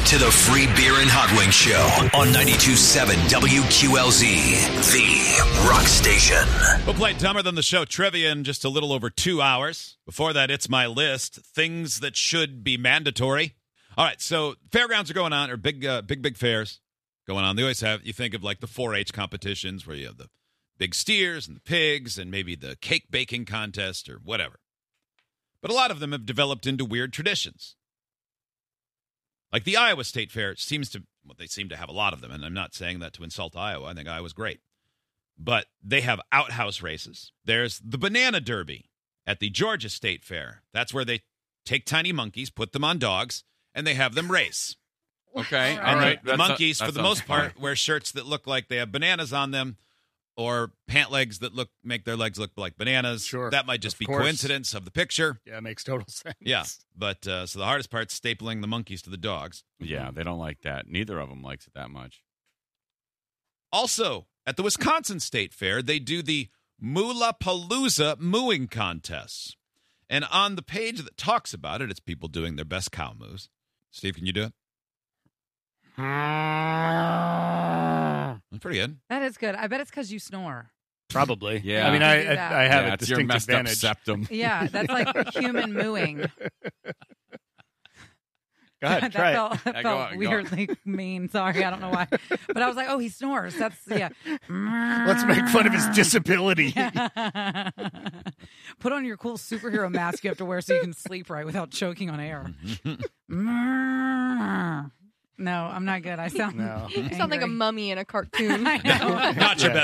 to the Free Beer and Hot Wings Show on 92.7 WQLZ, the rock station. We'll play Dumber Than the Show trivia in just a little over 2 hours. Before that, it's my list. Things that should be mandatory. All right, so fairgrounds are going on, or big fairs going on. They always have, you think of like the 4-H competitions where you have the big steers and the pigs and maybe the cake baking contest or whatever. But a lot of them have developed into weird traditions. Like the Iowa State Fair they seem to have a lot of them, and I'm not saying that to insult Iowa. I think Iowa's great. But they have outhouse races. There's the Banana Derby at the Georgia State Fair. That's where they take tiny monkeys, put them on dogs, and they have them race. Okay. And All right. the monkeys, for the most part, fun. wear shirts that look like they have bananas on them, or pant legs that make their legs look like bananas. Sure. That might just be course. coincidence of the picture. Yeah, it makes total sense. Yeah. But so the hardest part's stapling the monkeys to the dogs. Yeah, they don't like that. Neither of them likes it that much. Also, at the Wisconsin State Fair, they do the Moolapalooza mooing contests. And on the page that talks about it, it's people doing their best cow moves. Steve, can you do it? That's pretty good. That is good. I bet it's because you snore. Probably. Yeah. I mean, You can do that. I have a it's your distinct messed advantage. up septum. Yeah, that's like human mooing. Go ahead, that try it. felt, that Yeah, felt go on. weirdly mean. Sorry, I don't know why. But I was like, oh, he snores. That's, yeah. Let's make fun of his disability. Put on your cool superhero mask you have to wear so you can sleep right without choking on air. No, I'm not good. I sound No. You sound like a angry. mummy in a cartoon. I know. Not your best